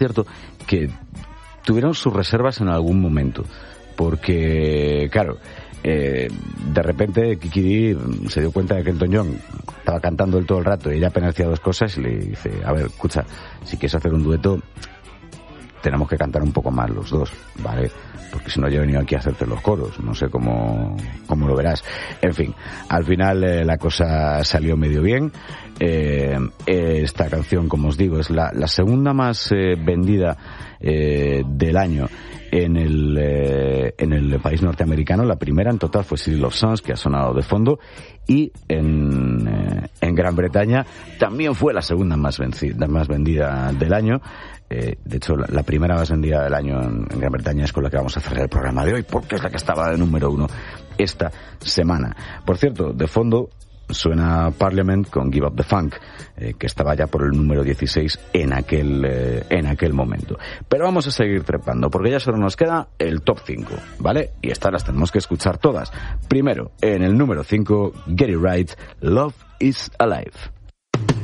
cierto que tuvieron sus reservas en algún momento, porque, claro, de repente Kiki Dee se dio cuenta de que Elton John estaba cantando él todo el rato y ella apenas hacía dos cosas y le dice, a ver, escucha, si quieres hacer un dueto tenemos que cantar un poco más los dos, ¿vale? Porque si no, yo he venido aquí a hacerte los coros, no sé cómo lo verás. En fin, al final la cosa salió medio bien. Esta canción, como os digo, es la segunda más vendida del año en el país norteamericano. La primera en total fue City of Songs, que ha sonado de fondo, y en Gran Bretaña también fue la segunda más vendida del año. De hecho, la primera más vendida del año en Gran Bretaña es con la que vamos a cerrar el programa de hoy, porque es la que estaba de número 1 esta semana. Por cierto, de fondo suena Parliament con Give Up the Funk, que estaba ya por el número 16 en aquel momento. Pero vamos a seguir trepando, porque ya solo nos queda el top 5, ¿vale? Y estas las tenemos que escuchar todas. Primero, en el número 5, Get It Right, Love is Alive.